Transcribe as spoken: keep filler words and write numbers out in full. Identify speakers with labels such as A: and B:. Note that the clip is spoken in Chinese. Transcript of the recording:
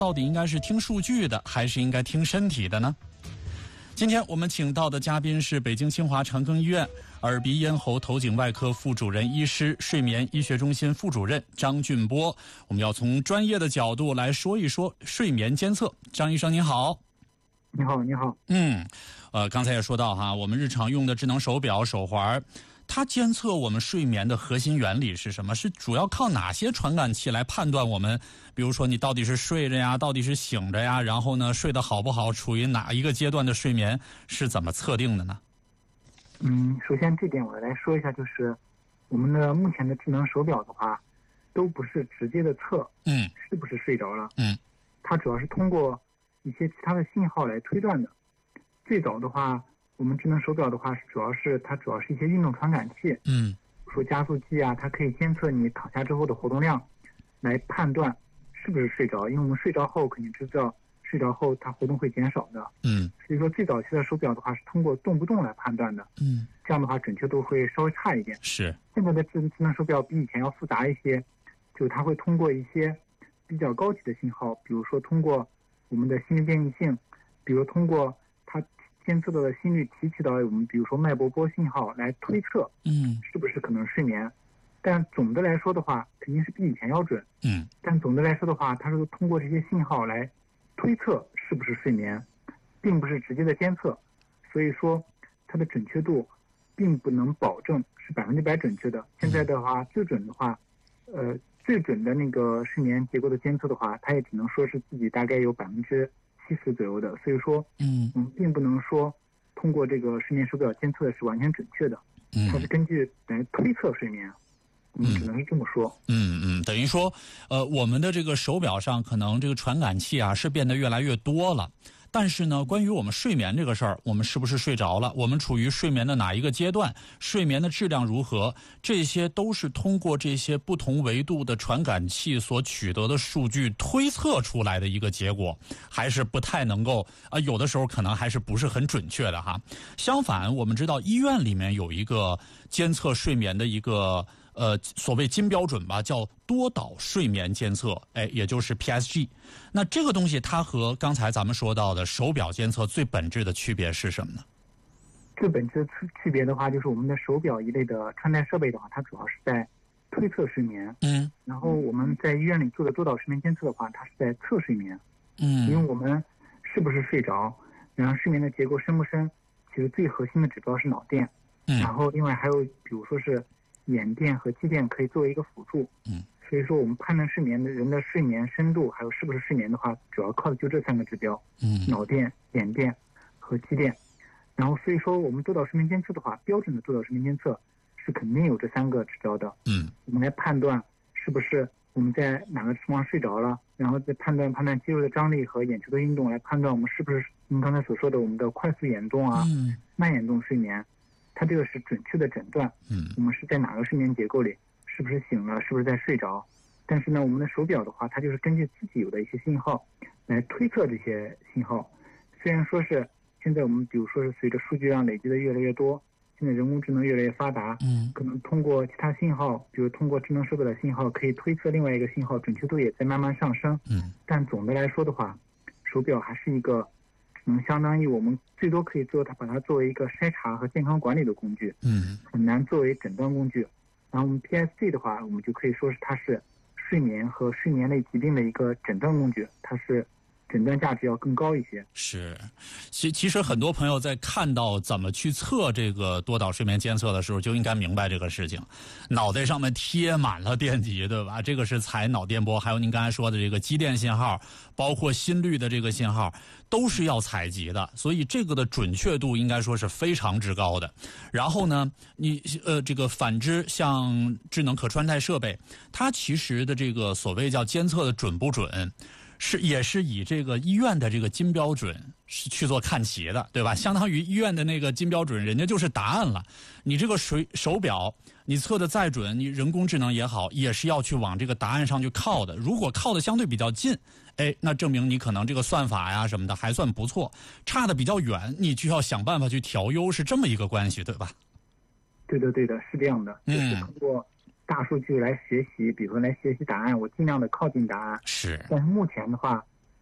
A: 到底应该是听数据的，还是应该听身体的呢？今天我们请到的嘉宾是北京清华长庚医院耳鼻咽喉头颈外科副主任医师、睡眠医学中心副主任张俊波。我们要从专业的角度来说一说睡眠监测。张医生您好。
B: 你好，你好。
A: 嗯，呃，刚才也说到哈，我们日常用的智能手表、手环，它监测我们睡眠的核心原理是什么？是主要靠哪些传感器来判断我们，比如说你到底是睡着呀，到底是醒着呀，然后呢，睡得好不好，处于哪一个阶段的睡眠，是怎么测定的呢？
B: 嗯，首先这点我来说一下，就是我们的目前的智能手表的话，都不是直接的测，
A: 嗯，
B: 是不是睡着了，
A: 嗯，它
B: 主要是通过一些其他的信号来推断的。最早的话，我们智能手表的话，主要是它主要是一些运动传感器，
A: 嗯，
B: 说加速器啊，它可以监测你躺下之后的活动量，来判断是不是睡着。因为我们睡着后肯定知道，睡着后它活动会减少的，
A: 嗯，
B: 所以说最早期的手表的话是通过动不动来判断的，
A: 嗯，
B: 这样的话准确度会稍微差一点。
A: 是，
B: 现在的智智能手表比以前要复杂一些，就它会通过一些比较高级的信号，比如说通过我们的心率变异性，比如通过它监测到的心率提起到我们比如说脉搏波信号来推测，
A: 嗯，
B: 是不是可能睡眠。但总的来说的话，肯定是比以前要准，
A: 嗯，
B: 但总的来说的话，它是通过这些信号来推测是不是睡眠，并不是直接的监测，所以说它的准确度并不能保证是百分之百准确的。现在的话，最准的话，呃，最准的那个睡眠结构的监测的话，它也只能说是自己大概有百分之七十左右的，所以说，
A: 嗯，
B: 我们并不能说通过这个睡眠手表监测的是完全准确的，
A: 嗯，
B: 它是根据来推测睡眠。我们只能是这么说。
A: 嗯嗯，等于说，呃，我们的这个手表上可能这个传感器啊是变得越来越多了，但是呢，关于我们睡眠这个事儿，我们是不是睡着了，我们处于睡眠的哪一个阶段，睡眠的质量如何，这些都是通过这些不同维度的传感器所取得的数据推测出来的一个结果，还是不太能够啊、呃，有的时候可能还是不是很准确的哈。相反，我们知道医院里面有一个监测睡眠的一个。呃，所谓金标准吧，叫多导睡眠监测，哎，也就是 P S G。那这个东西它和刚才咱们说到的手表监测最本质的区别是什么呢？
B: 最本质的区别的话，就是我们的手表一类的穿戴设备的话，它主要是在推测睡眠。
A: 嗯。
B: 然后我们在医院里做的多导睡眠监测的话，它是在测睡眠。
A: 嗯。
B: 因为我们是不是睡着，然后睡眠的结构深不深，其实最核心的指标是脑电。
A: 嗯。
B: 然后另外还有，比如说是眼电和肌电可以作为一个辅助，
A: 嗯，
B: 所以说我们判断睡眠的人的睡眠深度，还有是不是睡眠的话，主要靠的就这三个指标，
A: 嗯，
B: 脑电、眼电和肌电。然后所以说我们多导睡眠监测的话，标准的多导睡眠监测是肯定有这三个指标的，
A: 嗯，
B: 我们来判断是不是我们在哪个地方睡着了，然后再判断判断肌肉的张力和眼球的运动，来判断我们是不是您刚才所说的我们的快速眼动啊、
A: 嗯、
B: 慢眼动睡眠。它这个是准确的诊断，
A: 嗯，
B: 我们是在哪个睡眠结构里，是不是醒了，是不是在睡着？但是呢，我们的手表的话，它就是根据自己有的一些信号来推测这些信号。虽然说是现在我们比如说是随着数据量累积的越来越多，现在人工智能越来越发达，
A: 嗯，
B: 可能通过其他信号，比如通过智能手表的信号，可以推测另外一个信号，准确度也在慢慢上升。
A: 嗯，
B: 但总的来说的话，手表还是一个。嗯，相当于我们最多可以做它，把它作为一个筛查和健康管理的工具，
A: 嗯，
B: 很难作为诊断工具。然后我们 P S G 的话，我们就可以说是它是睡眠和睡眠类疾病的一个诊断工具，它是诊断价值要更高一些。
A: 是，其其实很多朋友在看到怎么去测这个多导睡眠监测的时候，就应该明白这个事情。脑袋上面贴满了电极，对吧？这个是采脑电波，还有您刚才说的这个肌电信号，包括心率的这个信号，都是要采集的。所以这个的准确度应该说是非常之高的。然后呢，你呃这个反之，像智能可穿戴设备，它其实的这个所谓叫监测的准不准？是，也是以这个医院的这个金标准是去做看齐的，对吧？相当于医院的那个金标准，人家就是答案了。你这个水手表，你测的再准，你人工智能也好，也是要去往这个答案上去靠的。如果靠的相对比较近，哎，那证明你可能这个算法呀什么的还算不错；差的比较远，你就要想办法去调优，是这么一个关系，对吧？
B: 对的，对的，是这样的，就是通过大数据来学习，比如说来学习答案，我尽量的靠近答案。
A: 是。
B: 但是目前的话，